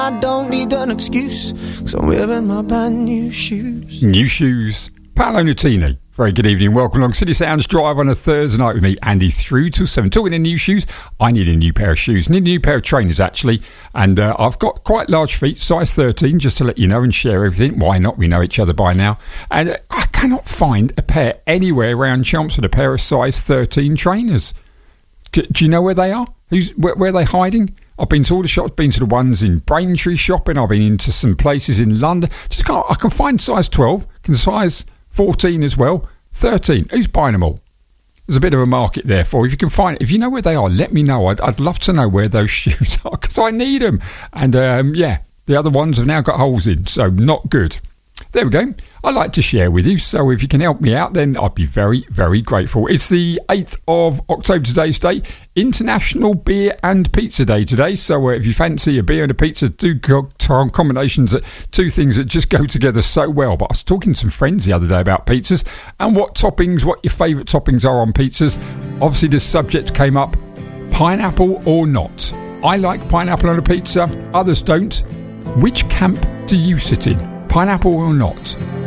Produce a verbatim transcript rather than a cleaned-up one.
I don't need an excuse, cause I'm wearing my brand new shoes. New shoes. Paolo Nutini. Very good evening. Welcome along City Sounds Drive on a Thursday night with me, Andy, through till seven. Talking of new shoes, I need a new pair of shoes. Need a new pair of trainers, actually. And uh, I've got quite large feet, size thirteen, just to let you know and share everything. Why not? We know each other by now. And uh, I cannot find a pair anywhere around Chelmsford, a pair of size thirteen trainers. Do you know where they are? Who's where, where are they hiding? I've been to all the shops, been to the ones in Braintree shopping. I've been into some places in London. Just can't, I can find size twelve, can size fourteen as well. thirteen. Who's buying them all? There's a bit of a market there for. If you can find it, if you know where they are, let me know. I'd, I'd love to know where those shoes are because I need them. And um, yeah, the other ones have now got holes in, so not good. There we go. I'd like to share with you, so if you can help me out, then I'd be very, very grateful. It's the eighth of October, today's day, International Beer and Pizza Day today. So uh, if you fancy a beer and a pizza, two combinations, that two things that just go together so well. But I was talking to some friends the other day about pizzas and what toppings, what your favourite toppings are on pizzas. Obviously, this subject came up, pineapple or not. I like pineapple on a pizza, others don't. Which camp do you sit in? Pineapple or not?